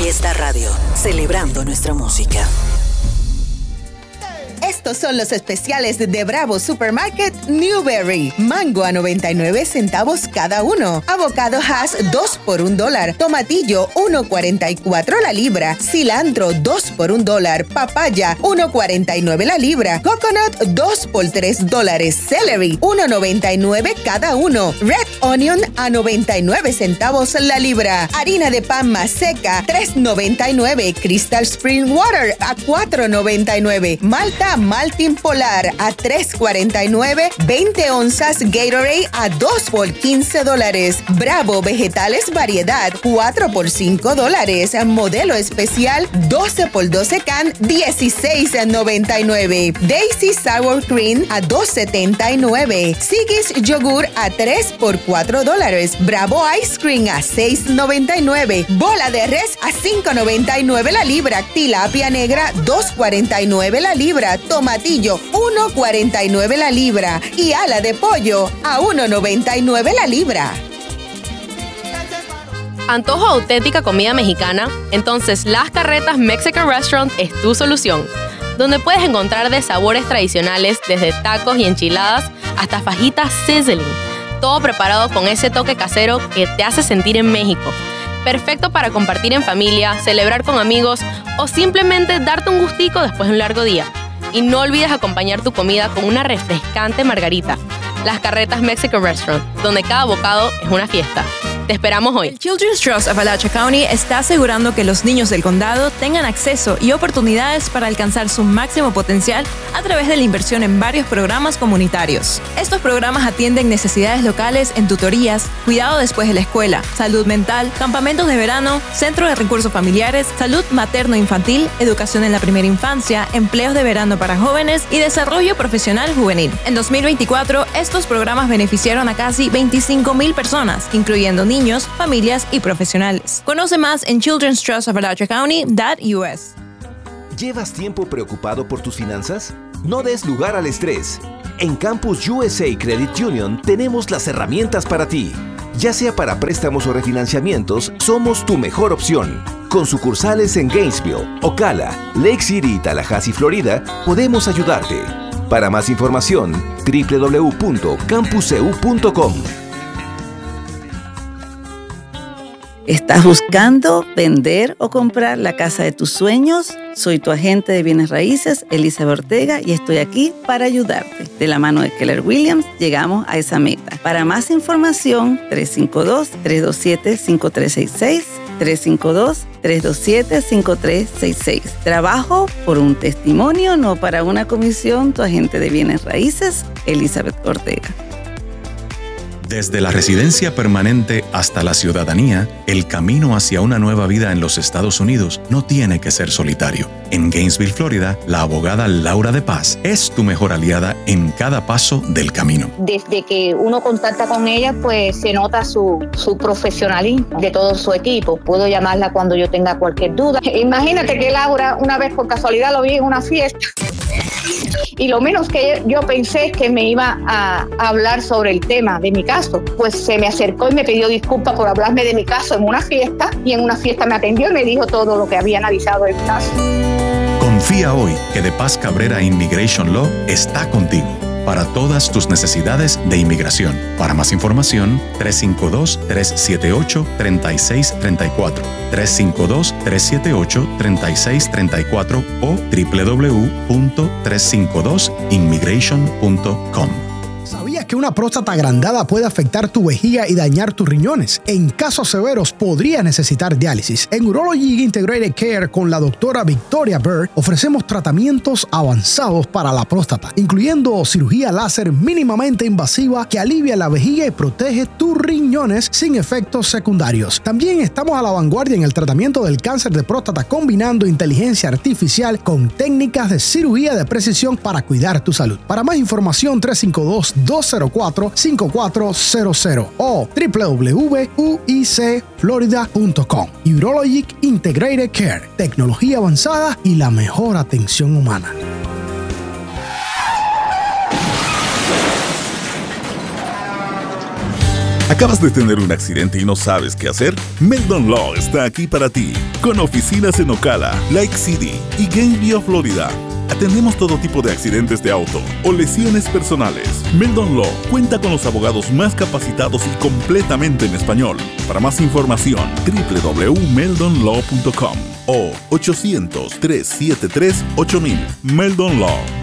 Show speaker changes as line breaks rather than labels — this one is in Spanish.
Fiesta Radio, celebrando nuestra música.
Estos son los especiales de Bravo Supermarket Newberry. Mango a 99 centavos cada uno. Avocado Hass 2 por $1. Tomatillo 1.44 la libra. Cilantro 2 por $1. Papaya 1.49 la libra. Coconut 2 por $3. Celery 1.99 cada uno. Red Onion a 99 centavos la libra. Harina de pan más seca 3.99. Crystal Spring Water a 4.99. Malta Maltin Polar a $3.49, 20 onzas Gatorade a $2 por $15. Bravo Vegetales Variedad 4 por $5. Modelo especial 12 por 12 can $16.99. Daisy Sour Cream a $2.79. Sigis Yogur a 3 por $4. Bravo Ice Cream a $6.99. Bola de res a $5.99 la libra. Tilapia negra $2.49 la libra. Tomatillo, $1.49 la libra. Y ala de pollo, a $1.99 la libra.
¿Antojo auténtica comida mexicana? Entonces Las Carretas Mexican Restaurant es tu solución, donde puedes encontrar de sabores tradicionales desde tacos y enchiladas hasta fajitas sizzling. Todo preparado con ese toque casero que te hace sentir en México. Perfecto para compartir en familia, celebrar con amigos o simplemente darte un gustico después de un largo día. Y no olvides acompañar tu comida con una refrescante margarita. Las Carretas Mexican Restaurant, donde cada bocado es una fiesta. Te esperamos hoy.
El Children's Trust of Alachua County está asegurando que los niños del condado tengan acceso y oportunidades para alcanzar su máximo potencial a través de la inversión en varios programas comunitarios. Estos programas atienden necesidades locales en tutorías, cuidado después de la escuela, salud mental, campamentos de verano, centro de recursos familiares, salud materno-infantil, educación en la primera infancia, empleos de verano para jóvenes y desarrollo profesional juvenil. En 2024, estos programas beneficiaron a casi 25,000 personas, incluyendo niños, familias y profesionales. Conoce más en childrenstrustofalatchacounty.us.
¿Llevas tiempo preocupado por tus finanzas? No des lugar al estrés. En Campus USA Credit Union tenemos las herramientas para ti. Ya sea para préstamos o refinanciamientos, somos tu mejor opción. Con sucursales en Gainesville, Ocala, Lake City y Tallahassee, Florida, podemos ayudarte. Para más información, www.campuseu.com.
¿Estás buscando vender o comprar la casa de tus sueños? Soy tu agente de bienes raíces, Elizabeth Ortega, y estoy aquí para ayudarte. De la mano de Keller Williams, llegamos a esa meta. Para más información, 352-327-5366, 352-327-5366. Trabajo por un testimonio, no para una comisión. Tu agente de bienes raíces, Elizabeth Ortega.
Desde la residencia permanente hasta la ciudadanía, el camino hacia una nueva vida en los Estados Unidos no tiene que ser solitario. En Gainesville, Florida, la abogada Laura de Paz es tu mejor aliada en cada paso del camino.
Desde que uno contacta con ella, pues se nota su profesionalismo de todo su equipo. Puedo llamarla cuando yo tenga cualquier duda. Imagínate que Laura, una vez por casualidad lo vi en una fiesta. Y lo menos que yo pensé es que me iba a hablar sobre el tema de mi caso. Pues se me acercó y me pidió disculpas por hablarme de mi caso en una fiesta. Y en una fiesta me atendió y me dijo todo lo que había analizado del caso.
Confía hoy que De Paz Cabrera Immigration Law está contigo para todas tus necesidades de inmigración. Para más información, 352-378-3634, 352-378-3634 o www.352immigration.com.
¿Sabías que una próstata agrandada puede afectar tu vejiga y dañar tus riñones? En casos severos podrías necesitar diálisis. En Urology Integrated Care con la doctora Victoria Bird ofrecemos tratamientos avanzados para la próstata, incluyendo cirugía láser mínimamente invasiva que alivia la vejiga y protege tus riñones sin efectos secundarios. También estamos a la vanguardia en el tratamiento del cáncer de próstata, combinando inteligencia artificial con técnicas de cirugía de precisión para cuidar tu salud. Para más información, 352-204-5400 o www.uicflorida.com. Urologic Integrated Care, tecnología avanzada y la mejor atención humana.
¿Acabas de tener un accidente y no sabes qué hacer? Meldon Law está aquí para ti, con oficinas en Ocala, Lake City y Gainesville, Florida. Atendemos todo tipo de accidentes de auto o lesiones personales. Meldon Law cuenta con los abogados más capacitados y completamente en español. Para más información, www.meldonlaw.com o 800-373-8000. Meldon Law.